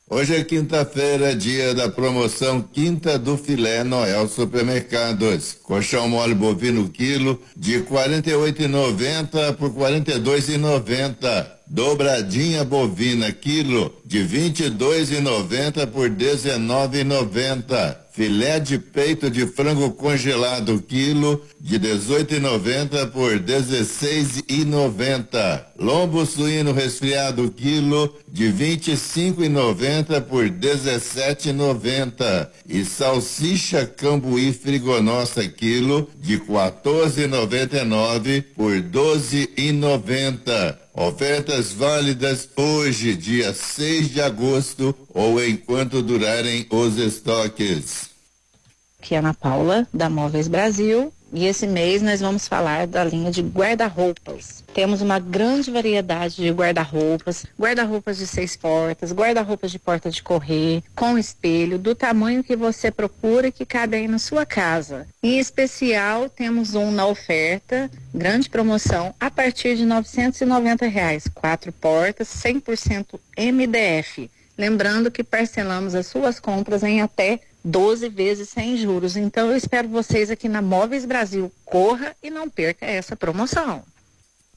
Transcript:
Hoje é quinta-feira, dia da promoção Quinta do Filé Noel Supermercados. Colchão mole bovino quilo de R$ 48,90 por R$ 42,90. Dobradinha bovina quilo de R$ 22,90 por R$ 19,90. Filé de peito de frango congelado quilo de R$ 18,90 por R$ 16,90. Lombo suíno resfriado quilo de R$ 25,90 por R$ 17,90. E salsicha cambuí frigonossa quilo de R$ 14,99 por R$ 12,90. Ofertas válidas hoje, dia 6 de agosto, ou enquanto durarem os estoques. Aqui é Ana Paula, da Móveis Brasil, e esse mês nós vamos falar da linha de guarda-roupas. Temos uma grande variedade de guarda-roupas de 6 portas, guarda-roupas de porta de correr, com espelho, do tamanho que você procura e que cabe aí na sua casa. Em especial, temos um na oferta, grande promoção, a partir de R$ 990, 4 portas, 100% MDF. Lembrando que parcelamos as suas compras em até 12 vezes sem juros. Então eu espero vocês aqui na Móveis Brasil. Corra e não perca essa promoção.